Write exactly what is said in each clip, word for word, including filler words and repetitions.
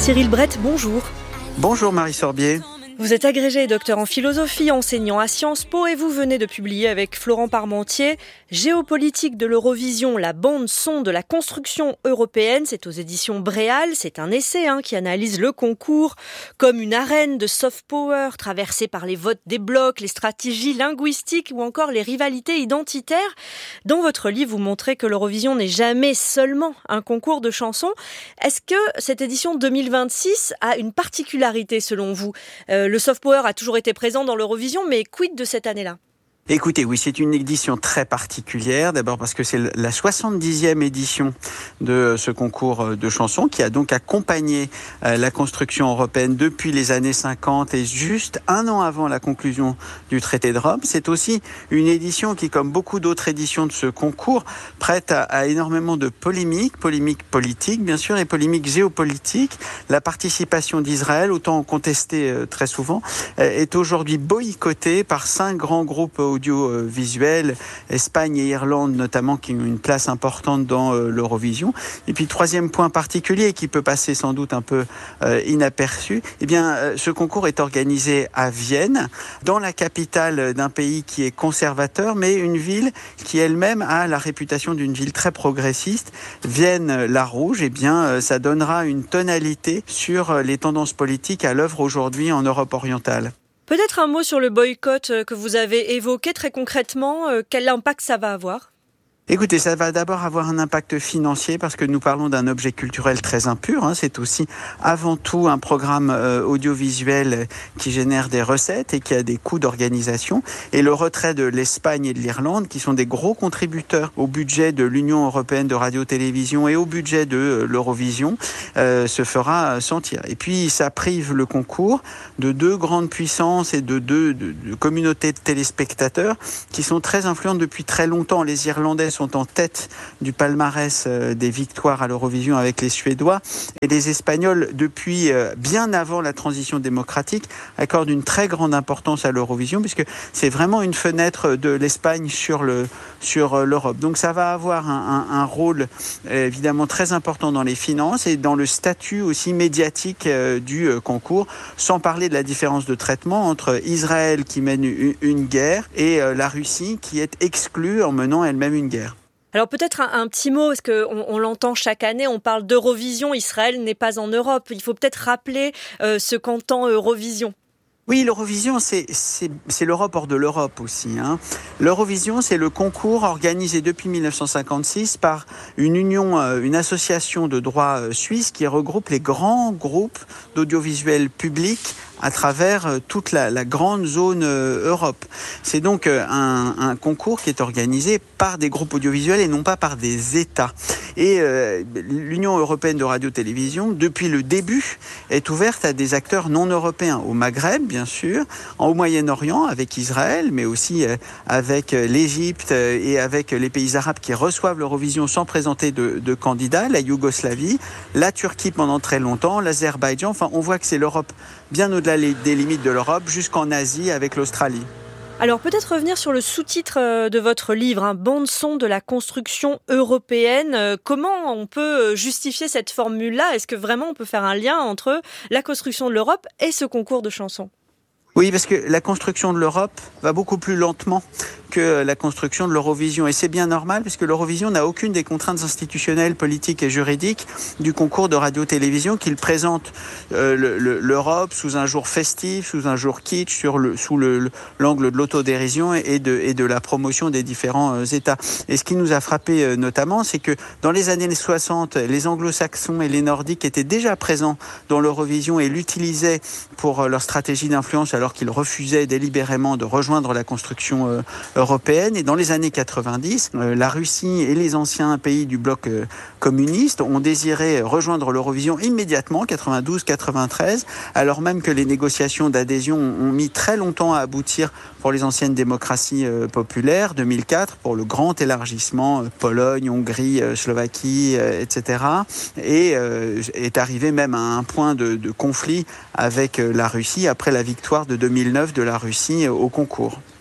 Cyril Brett, bonjour. Bonjour Marie Sorbier. Vous êtes agrégé et docteur en philosophie, enseignant à Sciences Po et vous venez de publier avec Florent Parmentier « Géopolitique de l'Eurovision, la bande-son de la construction européenne ». C'est aux éditions Bréal. C'est un essai hein, qui analyse le concours comme une arène de soft power traversée par les votes des blocs, les stratégies linguistiques ou encore les rivalités identitaires. Dans votre livre, vous montrez que l'Eurovision n'est jamais seulement un concours de chansons. Est-ce que cette édition deux mille vingt-six a une particularité selon vous ? euh, Le soft power a toujours été présent dans l'Eurovision, mais quid de cette année-là ? Écoutez, oui, c'est une édition très particulière. D'abord parce que c'est la soixante-dixième édition de ce concours de chansons qui a donc accompagné la construction européenne depuis les années cinquante et juste un an avant la conclusion du traité de Rome. C'est aussi une édition qui, comme beaucoup d'autres éditions de ce concours, prête à, à énormément de polémiques, polémiques politiques, bien sûr, et polémiques géopolitiques. La participation d'Israël, autant contestée euh, très souvent, euh, est aujourd'hui boycottée par cinq grands groupes audiovisuel, Espagne et Irlande notamment, qui ont une place importante dans euh, l'Eurovision. Et puis troisième point particulier qui peut passer sans doute un peu euh, inaperçu, eh bien euh, ce concours est organisé à Vienne, dans la capitale d'un pays qui est conservateur, mais une ville qui elle-même a la réputation d'une ville très progressiste. Vienne-la-Rouge, eh bien euh, ça donnera une tonalité sur les tendances politiques à l'œuvre aujourd'hui en Europe orientale. Peut-être un mot sur le boycott que vous avez évoqué très concrètement. Quel impact ça va avoir ? Écoutez, ça va d'abord avoir un impact financier parce que nous parlons d'un objet culturel très impur. Hein. C'est aussi avant tout un programme euh, audiovisuel qui génère des recettes et qui a des coûts d'organisation. Et le retrait de l'Espagne et de l'Irlande, qui sont des gros contributeurs au budget de l'Union européenne de radio-télévision et au budget de euh, l'Eurovision, euh, se fera sentir. Et puis, ça prive le concours de deux grandes puissances et de deux de, de communautés de téléspectateurs qui sont très influentes depuis très longtemps. Les Irlandais sont en tête du palmarès des victoires à l'Eurovision avec les Suédois et les Espagnols, depuis bien avant la transition démocratique, accordent une très grande importance à l'Eurovision puisque c'est vraiment une fenêtre de l'Espagne sur, le, sur l'Europe. Donc ça va avoir un, un, un rôle évidemment très important dans les finances et dans le statut aussi médiatique du concours, sans parler de la différence de traitement entre Israël qui mène une, une guerre et la Russie qui est exclue en menant elle-même une guerre. Alors peut-être un, un petit mot, parce qu'on on l'entend chaque année, on parle d'Eurovision, Israël n'est pas en Europe. Il faut peut-être rappeler euh, ce qu'entend Eurovision. Oui, l'Eurovision, c'est, c'est, c'est l'Europe hors de l'Europe aussi. Hein. L'Eurovision, c'est le concours organisé depuis dix-neuf cent cinquante-six par une union, une association de droit suisse qui regroupe les grands groupes d'audiovisuel public à travers toute la, la grande zone Europe. C'est donc un, un concours qui est organisé par des groupes audiovisuels et non pas par des États. Et euh, l'Union européenne de radio-télévision, depuis le début, est ouverte à des acteurs non européens, au Maghreb, bien sûr, au Moyen-Orient, avec Israël, mais aussi euh, avec l'Égypte et avec les pays arabes qui reçoivent l'Eurovision sans présenter de, de candidats, la Yougoslavie, la Turquie pendant très longtemps, l'Azerbaïdjan. Enfin, on voit que c'est l'Europe bien au-delà des limites de l'Europe, jusqu'en Asie avec l'Australie. Alors peut-être revenir sur le sous-titre de votre livre, hein, bande-son de la construction européenne. Comment on peut justifier cette formule-là ? Est-ce que vraiment on peut faire un lien entre la construction de l'Europe et ce concours de chansons ? Oui, parce que la construction de l'Europe va beaucoup plus lentement que la construction de l'Eurovision. Et c'est bien normal, puisque l'Eurovision n'a aucune des contraintes institutionnelles, politiques et juridiques du concours de radio-télévision qu'il présente euh, le, le, l'Europe sous un jour festif, sous un jour kitsch, sur le, sous le, le, l'angle de l'autodérision et de, et de la promotion des différents euh, États. Et ce qui nous a frappé euh, notamment, c'est que dans les années soixante, les anglo-saxons et les nordiques étaient déjà présents dans l'Eurovision et l'utilisaient pour euh, leur stratégie d'influence, alors qu'ils refusaient délibérément de rejoindre la construction euh, européenne. Et dans les années quatre-vingt-dix, euh, la Russie et les anciens pays du bloc euh, communiste ont désiré rejoindre l'Eurovision immédiatement, quatre-vingt-douze quatre-vingt-treize, alors même que les négociations d'adhésion ont mis très longtemps à aboutir pour les anciennes démocraties euh, populaires, deux mille quatre, pour le grand élargissement, euh, Pologne, Hongrie, euh, Slovaquie, euh, et cetera. Et euh, est arrivé même à un point de, de conflit avec euh, la Russie après la victoire de deux mille neuf de la Russie euh, au concours.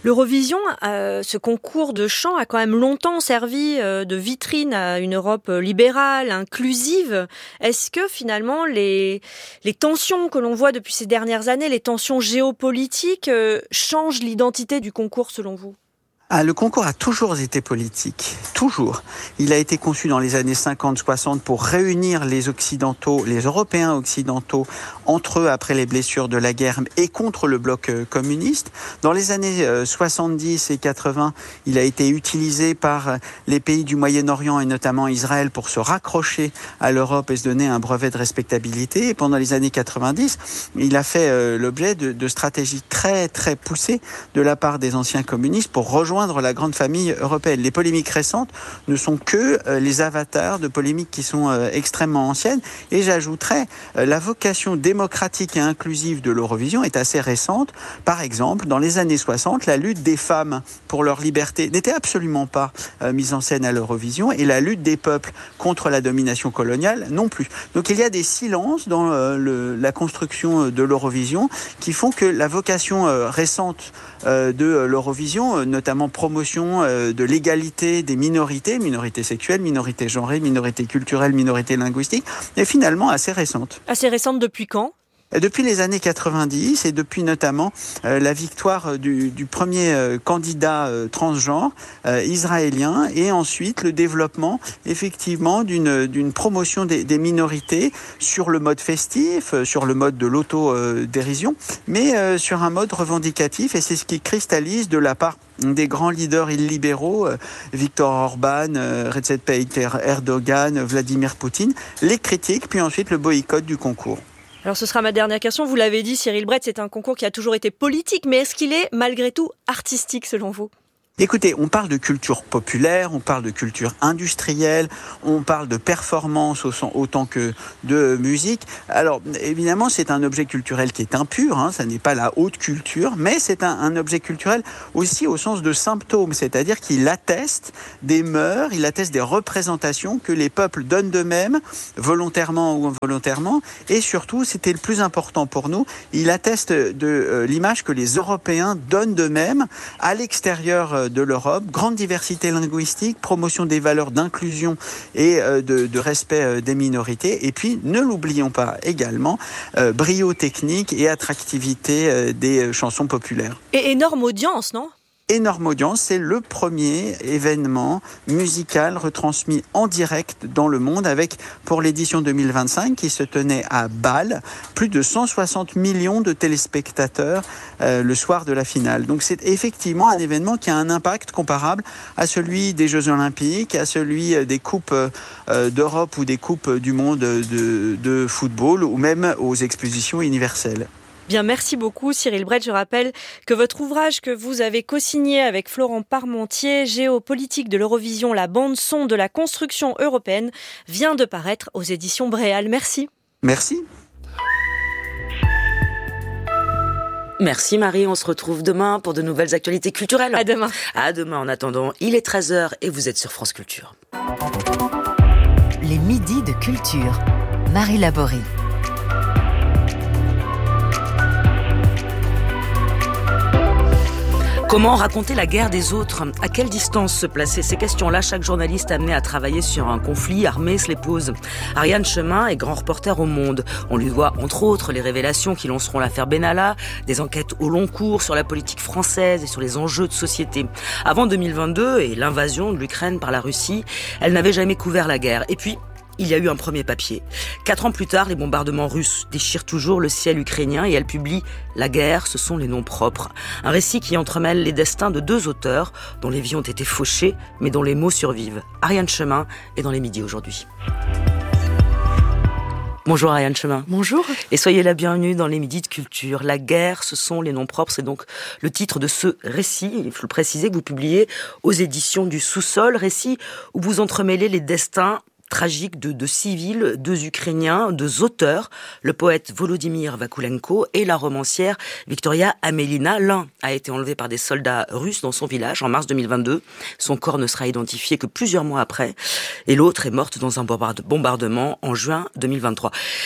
L'Eurovision, euh, ce concours de chant a quand même longtemps servi euh, de vitrine à une Europe libérale, inclusive. Est-ce que finalement les, les tensions que l'on voit depuis ces dernières années, les tensions géopolitiques, euh, changent l'identité du concours selon vous ? Ah, le concours a toujours été politique, toujours. Il a été conçu dans les années cinquante soixante pour réunir les Occidentaux, les Européens occidentaux, entre eux après les blessures de la guerre et contre le bloc communiste. Dans les années soixante-dix et quatre-vingts, il a été utilisé par les pays du Moyen-Orient et notamment Israël pour se raccrocher à l'Europe et se donner un brevet de respectabilité. Et pendant les années quatre-vingt-dix, il a fait l'objet de, de stratégies très très poussées de la part des anciens communistes pour rejoindre la grande famille européenne. Les polémiques récentes ne sont que euh, les avatars de polémiques qui sont euh, extrêmement anciennes. Et j'ajouterais, euh, la vocation démocratique et inclusive de l'Eurovision est assez récente. Par exemple, dans les années soixante, la lutte des femmes pour leur liberté n'était absolument pas euh, mise en scène à l'Eurovision et la lutte des peuples contre la domination coloniale non plus. Donc il y a des silences dans euh, le, la construction de l'Eurovision qui font que la vocation euh, récente euh, de l'Eurovision, euh, notamment promotion euh, de l'égalité des minorités, minorités sexuelles, minorités genrées, minorités culturelles, minorités linguistiques, est finalement assez récente. Assez récente depuis quand ? Depuis les années quatre-vingt-dix et depuis notamment euh, la victoire du, du premier euh, candidat euh, transgenre euh, israélien et ensuite le développement effectivement d'une, d'une promotion des, des minorités sur le mode festif, euh, sur le mode de l'auto-dérision, mais euh, sur un mode revendicatif et c'est ce qui cristallise de la part des grands leaders illibéraux, euh, Viktor Orban, euh, Recep Tayyip Erdogan, Vladimir Poutine, les critiques puis ensuite le boycott du concours. Alors ce sera ma dernière question. Vous l'avez dit, Cyril Brett, c'est un concours qui a toujours été politique, mais est-ce qu'il est malgré tout artistique selon vous ? Écoutez, on parle de culture populaire, on parle de culture industrielle, on parle de performance autant que de musique. Alors, évidemment, c'est un objet culturel qui est impur, hein, ça n'est pas la haute culture, mais c'est un, un objet culturel aussi au sens de symptôme, c'est-à-dire qu'il atteste des mœurs, il atteste des représentations que les peuples donnent d'eux-mêmes, volontairement ou involontairement, et surtout, c'était le plus important pour nous, il atteste de euh, l'image que les Européens donnent d'eux-mêmes à l'extérieur de l'Europe, grande diversité linguistique, promotion des valeurs d'inclusion et de, de respect des minorités. Et puis, ne l'oublions pas également, euh, brio technique et attractivité des chansons populaires. Et énorme audience, non ? Énorme audience, c'est le premier événement musical retransmis en direct dans le monde avec, pour l'édition deux mille vingt-cinq, qui se tenait à Bâle, plus de cent soixante millions de téléspectateurs euh, le soir de la finale. Donc c'est effectivement un événement qui a un impact comparable à celui des Jeux Olympiques, à celui des Coupes euh, d'Europe ou des Coupes du monde de, de football ou même aux expositions universelles. Bien, merci beaucoup Cyril Brett. Je rappelle que votre ouvrage que vous avez co-signé avec Florent Parmentier, Géopolitique de l'Eurovision, la bande-son de la construction européenne, vient de paraître aux éditions Bréal. Merci. Merci. Merci Marie, on se retrouve demain pour de nouvelles actualités culturelles. À demain. À demain. En attendant, il est treize heures et vous êtes sur France Culture. Les midis de culture. Marie Laborie. Comment raconter la guerre des autres ? À quelle distance se placer ? Ces questions-là, chaque journaliste amené à travailler sur un conflit armé se les pose. Ariane Chemin est grand reporter au Monde. On lui doit, entre autres, les révélations qui lanceront l'affaire Benalla, des enquêtes au long cours sur la politique française et sur les enjeux de société. Avant deux mille vingt-deux et l'invasion de l'Ukraine par la Russie, elle n'avait jamais couvert la guerre. Et puis, il y a eu un premier papier. Quatre ans plus tard, les bombardements russes déchirent toujours le ciel ukrainien et elle publie « La guerre, ce sont les noms propres ». Un récit qui entremêle les destins de deux auteurs dont les vies ont été fauchées, mais dont les mots survivent. Ariane Chemin est dans les midis aujourd'hui. Bonjour Ariane Chemin. Bonjour. Et soyez la bienvenue dans les midis de culture. La guerre, ce sont les noms propres. C'est donc le titre de ce récit. Il faut le préciser que vous publiez aux éditions du Sous-sol. Récit où vous entremêlez les destins tragique de deux civils, deux Ukrainiens, deux auteurs, le poète Volodymyr Vakulenko et la romancière Victoria Amelina. L'un a été enlevé par des soldats russes dans son village en mars deux mille vingt-deux. Son corps ne sera identifié que plusieurs mois après. Et l'autre est morte dans un bombardement en juin deux mille vingt-trois.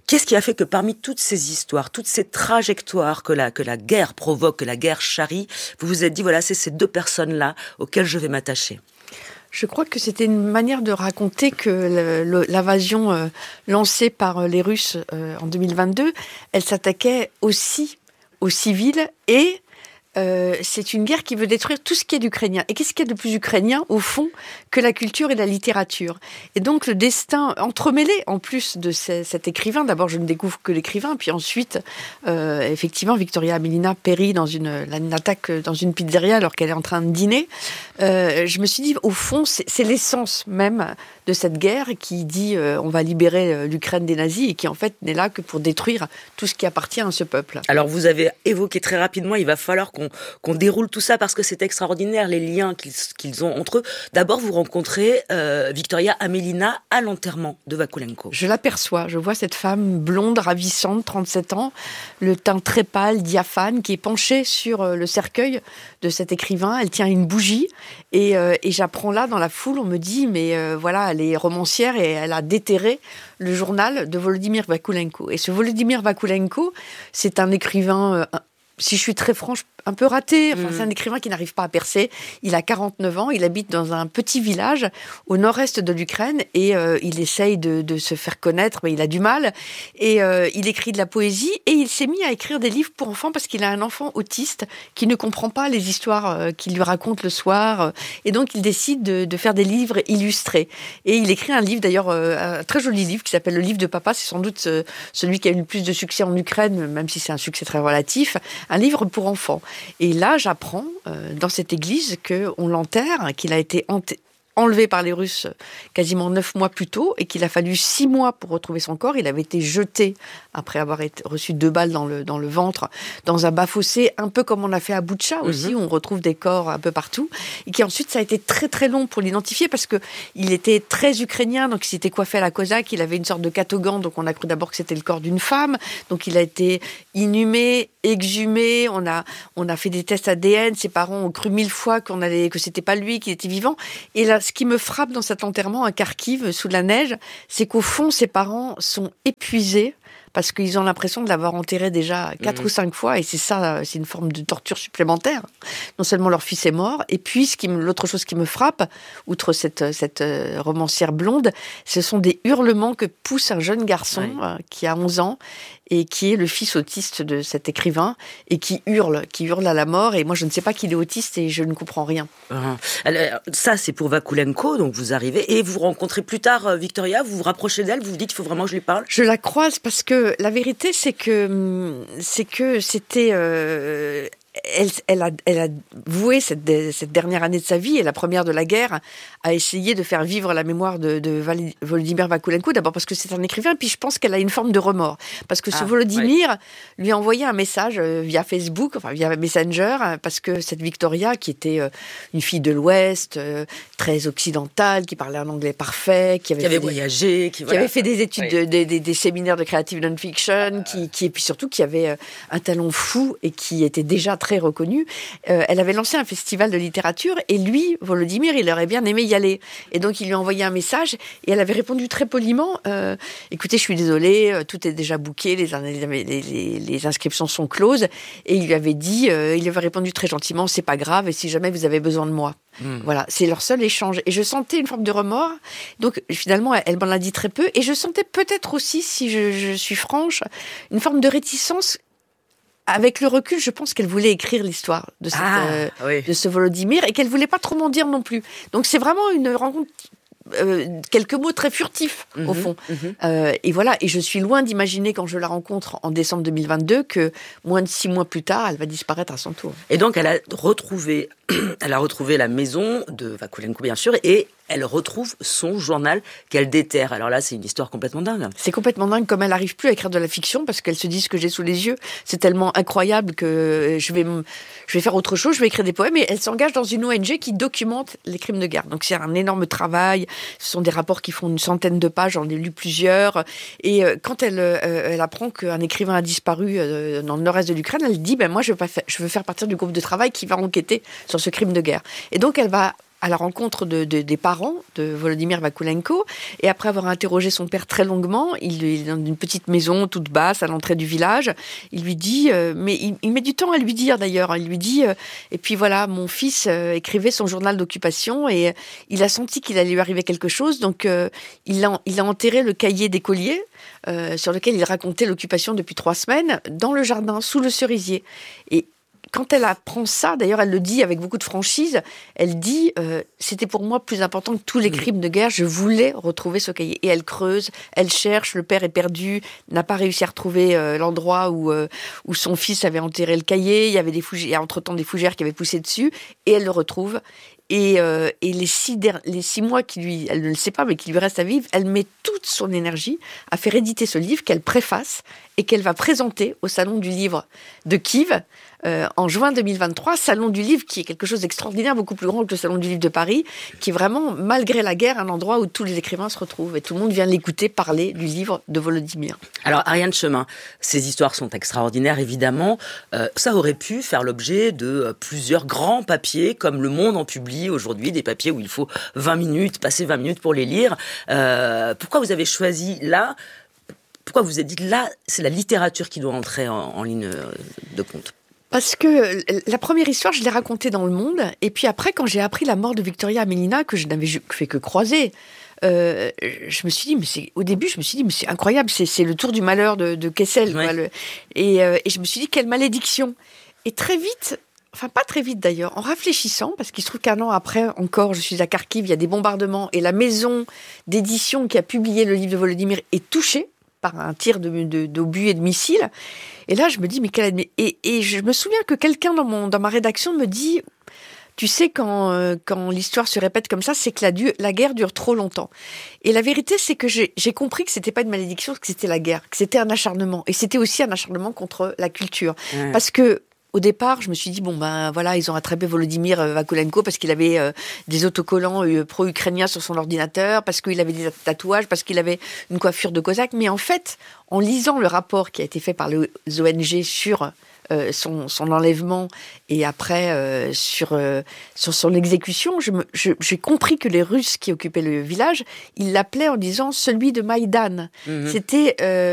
Qu'est-ce qui a fait que parmi toutes ces histoires, toutes ces trajectoires que la, que la guerre provoque, que la guerre charrie, vous vous êtes dit, voilà, c'est ces deux personnes-là auxquelles je vais m'attacher? Je crois que c'était une manière de raconter que le, le, l'invasion euh, lancée par les Russes euh, en deux mille vingt-deux, elle s'attaquait aussi aux civils et Euh, c'est une guerre qui veut détruire tout ce qui est d'ukrainien. Et qu'est-ce qu'il y a de plus ukrainien, au fond, que la culture et la littérature? Et donc, le destin entremêlé, en plus de ce, cet écrivain, d'abord, je ne découvre que l'écrivain, puis ensuite, euh, effectivement, Victoria Amelina périt dans une, une attaque dans une pizzeria alors qu'elle est en train de dîner. Euh, je me suis dit, au fond, c'est, c'est l'essence même de cette guerre qui dit euh, on va libérer l'Ukraine des nazis et qui, en fait, n'est là que pour détruire tout ce qui appartient à ce peuple. Alors, vous avez évoqué très rapidement, il va falloir qu'on Qu'on, qu'on déroule tout ça parce que c'est extraordinaire, les liens qu'ils, qu'ils ont entre eux. D'abord, vous rencontrez euh, Victoria Amelina à l'enterrement de Vakulenko. Je l'aperçois, je vois cette femme blonde, ravissante, trente-sept ans, le teint très pâle, diaphane, qui est penchée sur le cercueil de cet écrivain. Elle tient une bougie et, euh, et j'apprends là, dans la foule, on me dit, mais euh, voilà, elle est romancière et elle a déterré le journal de Volodymyr Vakulenko. Et ce Volodymyr Vakulenko, c'est un écrivain... Euh, si je suis très franche, un peu raté. Enfin, mmh. C'est un écrivain qui n'arrive pas à percer. Il a quarante-neuf ans, il habite dans un petit village au nord-est de l'Ukraine et euh, il essaye de, de se faire connaître, mais il a du mal. Et euh, il écrit de la poésie et il s'est mis à écrire des livres pour enfants parce qu'il a un enfant autiste qui ne comprend pas les histoires euh, qu'il lui raconte le soir. Et donc, il décide de, de faire des livres illustrés. Et il écrit un livre, d'ailleurs, euh, un très joli livre qui s'appelle Le Livre de Papa. C'est sans doute euh, celui qui a eu le plus de succès en Ukraine, même si c'est un succès très relatif. Un livre pour enfants. Et là, j'apprends euh, dans cette église qu'on l'enterre, qu'il a été ent- enlevé par les Russes quasiment neuf mois plus tôt et qu'il a fallu six mois pour retrouver son corps. Il avait été jeté, après avoir été, reçu deux balles dans le, dans le ventre, dans un bas-fossé, un peu comme on a fait à Boutcha aussi, mmh. où on retrouve des corps un peu partout. Et qui ensuite, ça a été très très long pour l'identifier parce qu'il était très ukrainien, donc il s'était coiffé à la cosaque, il avait une sorte de catogan, donc on a cru d'abord que c'était le corps d'une femme. Donc il a été inhumé, exhumé, on a, on a fait des tests A D N, ses parents ont cru mille fois qu'on allait, que c'était pas lui, qu'il était vivant. Et là, ce qui me frappe dans cet enterrement à Kharkiv, sous la neige, c'est qu'au fond, ses parents sont épuisés parce qu'ils ont l'impression de l'avoir enterré déjà quatre mmh. ou cinq fois, et c'est ça, c'est une forme de torture supplémentaire. Non seulement leur fils est mort, et puis ce qui me, l'autre chose qui me frappe, outre cette, cette romancière blonde, ce sont des hurlements que pousse un jeune garçon oui. euh, qui a onze ans, et qui est le fils autiste de cet écrivain, et qui hurle, qui hurle à la mort, et moi je ne sais pas qu'il est autiste, et je ne comprends rien. Ah. Alors, ça c'est pour Vakulenko, donc vous arrivez, et vous rencontrez plus tard Victoria, vous vous rapprochez d'elle, vous vous dites il faut vraiment que je lui parle? Je la croise parce que la vérité, c'est que c'est que c'était. Euh, elle, elle, a, elle a voué cette, cette dernière année de sa vie, et la première de la guerre, à essayer de faire vivre la mémoire de, de Volodymyr Vakulenko. D'abord parce que c'est un écrivain, puis je pense qu'elle a une forme de remords. Parce que ce ah, Volodymyr oui. lui a envoyé un message via Facebook, enfin via Messenger, parce que cette Victoria, qui était une fille de l'Ouest, très occidentale, qui parlait un anglais parfait, qui avait, qui avait fait voyagé, des, qui, qui voilà. avait fait des études, oui. de, des, des, des séminaires de creative non-fiction, qui, qui, et puis surtout qui avait un talent fou et qui était déjà très reconnue. Euh, elle avait lancé un festival de littérature et lui, Volodymyr, il aurait bien aimé y aller. Et donc, il lui a envoyé un message et elle avait répondu très poliment euh, « Écoutez, je suis désolée, tout est déjà booké, les, les, les, les inscriptions sont closes. » Et il lui avait dit, euh, il lui avait répondu très gentiment « C'est pas grave, et si jamais vous avez besoin de moi. Mmh. » Voilà, c'est leur seul échange. Et je sentais une forme de remords. Donc, finalement, elle, elle m'en a dit très peu. Et je sentais peut-être aussi, si je, je suis franche, une forme de réticence. Avec le recul, je pense qu'elle voulait écrire l'histoire de, cette, ah, euh, oui. de ce Volodymyr et qu'elle voulait pas trop m'en dire non plus. Donc c'est vraiment une rencontre, euh, quelques mots très furtifs mmh, au fond. Mmh. Euh, et voilà, et je suis loin d'imaginer quand je la rencontre en décembre deux mille vingt-deux que moins de six mois plus tard, elle va disparaître à son tour. Et donc elle a retrouvé, elle a retrouvé la maison de Vakulenko bien sûr, et elle retrouve son journal qu'elle déterre. Alors là, c'est une histoire complètement dingue. C'est complètement dingue, comme elle n'arrive plus à écrire de la fiction, parce qu'elle se dit ce que j'ai sous les yeux, c'est tellement incroyable que je vais, je vais faire autre chose, je vais écrire des poèmes, et elle s'engage dans une O N G qui documente les crimes de guerre. Donc c'est un énorme travail, ce sont des rapports qui font une centaine de pages, j'en ai lu plusieurs, et quand elle, elle apprend qu'un écrivain a disparu dans le nord-est de l'Ukraine, elle dit, ben moi je veux, pas faire, je veux faire partie du groupe de travail qui va enquêter sur ce crime de guerre. Et donc elle va à la rencontre de, de, des parents de Volodymyr Vakulenko. Et après avoir interrogé son père très longuement, il, il est dans une petite maison toute basse à l'entrée du village. Il lui dit, euh, mais il, il met du temps à lui dire d'ailleurs, il lui dit, euh, et puis voilà, mon fils euh, écrivait son journal d'occupation et euh, il a senti qu'il allait lui arriver quelque chose, donc euh, il, a, il a enterré le cahier d'écolier euh, sur lequel il racontait l'occupation depuis trois semaines dans le jardin, sous le cerisier. Et quand elle apprend ça, d'ailleurs, elle le dit avec beaucoup de franchise, elle dit euh, « C'était pour moi plus important que tous les crimes de guerre, je voulais retrouver ce cahier. » Et elle creuse, elle cherche, le père est perdu, n'a pas réussi à retrouver euh, l'endroit où, euh, où son fils avait enterré le cahier, il y avait des fougères, il y a entre-temps des fougères qui avaient poussé dessus, et elle le retrouve. Et, euh, et les, six der- les six mois qui lui, elle ne le sait pas, mais qui lui restent à vivre, elle met toute son énergie à faire éditer ce livre qu'elle préface et qu'elle va présenter au Salon du Livre de Kiev euh, en juin deux mille vingt-trois. Salon du Livre qui est quelque chose d'extraordinaire, beaucoup plus grand que le Salon du Livre de Paris, qui est vraiment, malgré la guerre, un endroit où tous les écrivains se retrouvent et tout le monde vient l'écouter parler du livre de Volodymyr. Alors, Ariane Chemin, ces histoires sont extraordinaires, évidemment. Euh, ça aurait pu faire l'objet de euh, plusieurs grands papiers, comme Le Monde en publie aujourd'hui, des papiers où il faut vingt minutes, passer vingt minutes pour les lire. Euh, pourquoi vous avez choisi là, pourquoi vous vous êtes dit là, c'est la littérature qui doit entrer en, en ligne de compte? Parce que la première histoire, je l'ai racontée dans Le Monde, et puis après, quand j'ai appris la mort de Victoria Amelina, que je n'avais fait que croiser, euh, je me suis dit, mais c'est, au début, je me suis dit, mais c'est incroyable, c'est, c'est le tour du malheur de, de Kessel, ouais. quoi, le, et, euh, et je me suis dit, quelle malédiction. Et très vite, enfin pas très vite d'ailleurs, en réfléchissant, parce qu'il se trouve qu'un an après encore, je suis à Kharkiv, il y a des bombardements, et la maison d'édition qui a publié le livre de Volodymyr est touchée par un tir de, de, d'obus et de missiles. Et là, je me dis, mais quelle... Et, et je me souviens que quelqu'un dans, mon, dans ma rédaction me dit, tu sais, quand, euh, quand l'histoire se répète comme ça, c'est que la, du... la guerre dure trop longtemps. Et la vérité, c'est que j'ai, j'ai compris que c'était pas une malédiction, que c'était la guerre, que c'était un acharnement. Et c'était aussi un acharnement contre la culture. Mmh. Parce que, au départ, je me suis dit, bon, ben voilà, ils ont attrapé Volodymyr Vakulenko parce qu'il avait euh, des autocollants euh, pro-ukrainiens sur son ordinateur, parce qu'il avait des tatouages, parce qu'il avait une coiffure de cosaque. Mais en fait, en lisant le rapport qui a été fait par les O N G sur euh, son, son enlèvement et après euh, sur, euh, sur son exécution, je me, je, j'ai compris que les Russes qui occupaient le village, ils l'appelaient en disant celui de Maïdan. Mmh. C'était... Euh,